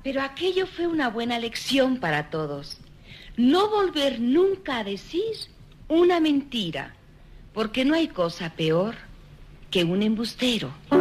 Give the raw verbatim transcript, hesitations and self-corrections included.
Pero aquello fue una buena lección para todos. No volver nunca a decir una mentira, porque no hay cosa peor que un embustero.